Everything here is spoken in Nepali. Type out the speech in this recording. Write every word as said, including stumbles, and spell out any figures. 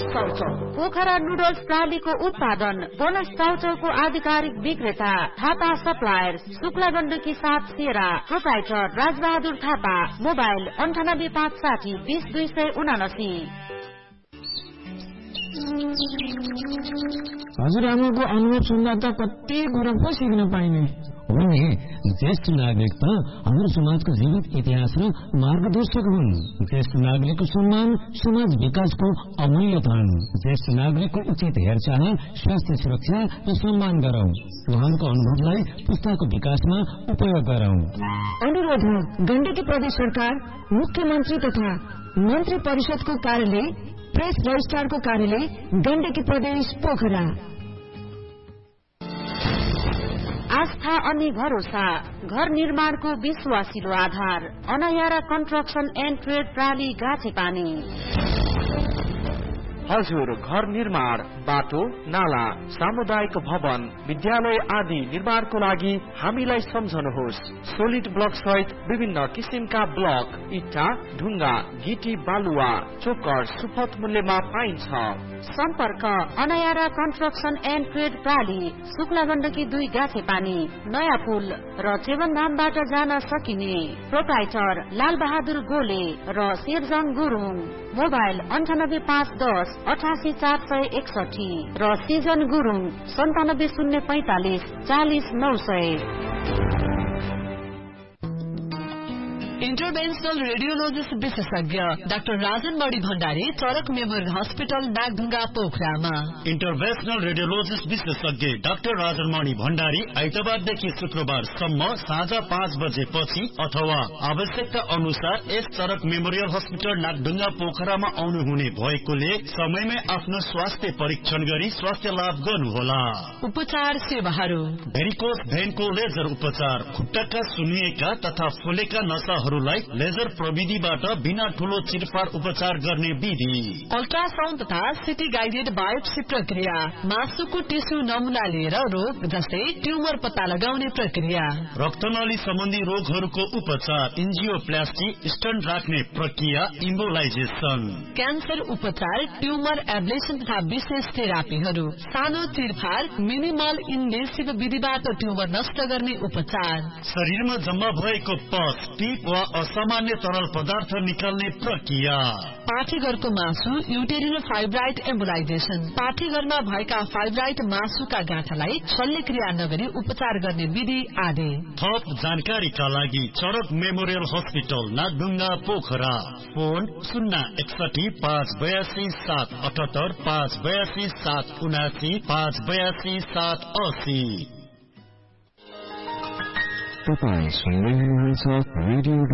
चाउचाउ। पोखरा नुडल्स प्रणालीको उत्पादन बोनस चाउचाउको आधिकारिक विक्रेता थापा सप्लायर्स, शुक्ला गण्डकी साथ सेरा, प्रोप्राइटर राजबहादुर थापा। मोबाइल अन्ठानब्बे पाँच साठी बीस दुई सय उनासी। हजुरआमाको अनुभव सुन्दा त कति कुरा पो सिक्न पाइने हो नि। ज्येष्ठ नागरिक त हाम्रो समाजको जीवित इतिहास र मार्गदर्शक हुन्। ज्येष्ठ नागरिकको सम्मान समाज विकासको अमूल्य धन। ज्येष्ठ नागरिकको उचित हेरचाह, स्वास्थ्य सुरक्षा र सम्मान गरौं। उहाँको अनुभवलाई पुस्ताको विकासमा उपयोग गरौं। अनुरोध हो गण्डकी प्रदेश सरकार, मुख्यमन्त्री तथा मन्त्री परिषदको कार्यालय, प्रेस रजिस्ट्रारको कार्यालय, गण्डकी प्रदेश पोखरा। आस्था अनि भरोसा, घर निर्माणको विश्वासिलो आधार। अनायारा कन्स्ट्रक्सन एन्ड ट्रेड प्रणाली गाछेपानी। हजुर, घर निर्माण, बाटो, नाला, सामुदायिक भवन, विद्यालय आदि निर्माणको लागि हामीलाई सम्झनुहोस्। सोलिड ब्लक सहित विभिन्न किसिमका ब्लक, इट्टा, ढुङ्गा, गिटी, बालुवा, चोकर सुपथ मूल्यमा पाइन्छ। सम्पर्क अनायारा कन्स्ट्रक्सन एन्ड ट्रेड प्रणाली, शुक्ला गण्डकी दुई गाछे पानी, नयाँ पुल र चेवन धामबाट जान सकिने। प्रोप्राइटर लाल बहादुर गोले र शेरजङ गुरुङ। मोबाइल अन्ठानब्बे पाँच दस अठासी चार सय एकसठी र सिजन गुरुङ सन्तानब्बे शून्य पैंतालिस चालिस नौ सय। इन्टरभेन्सनल रेडियोलोजिस्ट विशेषज्ञ डाक्टर राजन मणि भण्डारी, चरक मेमोरियल हस्पिटल, नागढुङ्गा, पोखरामा। इन्टरभेन्सनल रेडियोलोजिस्ट विशेषज्ञ डाक्टर राजन मणि भण्डारी आइतबारदेखि शुक्रबारसम्म साँझ पाँच बजेपछि अथवा आवश्यकता अनुसार यस चरक मेमोरियल हस्पिटल नागढुङ्गा पोखरामा आउनुहुने भएकोले समयमै आफ्नो स्वास्थ्य परीक्षण गरी स्वास्थ्य लाभ गर्नुहोला। उपचार सेवाहरू: भेरिकोस भेनको लेजर उपचार, खुट्टाका सुन्निएका तथा फुलेका नसाहरूलाई लेजर प्रविधिबाट बिना ठूलो चिरफार उपचार गर्ने विधि। अल्ट्रासाउन्ड तथा सिटी गाइडेड बायोप्सी प्रक्रिया, मासुको टिस्यु नमुना लिएर रोग जस्तै ट्युमर पत्ता लगाउने प्रक्रिया। रक्तनली सम्बन्धी रोगहरूको उपचार, इन्जियोप्लास्टी, स्टन्ट राख्ने प्रक्रिया, इम्बोलाइजेसन। क्यान्सर उपचार, ट्युमर एब्लेसन तथा विशेष थेरापीहरू। सानो चिरफार, मिनिमल इन्भेसिभ विधिबाट ट्युमर नष्ट गर्ने उपचार। शरीरमा जम्मा भएको पस, टिप वा असामान्य तरल पदार्थ निकाल्ने प्रक्रिया। पाठीघरको मासु, युटेरिनल फाइब्राइड एम्बोलाइजेसन। पाठीघरमा भएका फाइब्राइड मासुका गाँठालाई शल्यक्रिया नगरी उपचार गर्ने विधि आदि। थप जानकारीका लागि चरक memorial hospital, Nagdhunga, Pokhara. Phone शून्य एकसठी पाँच बयासी सात अठहत्तर, पाँच बयासी सात उनासी, पाँच बयासी सात असी। तपाईँ सुन्दै हुनुहुन्छ रेडियो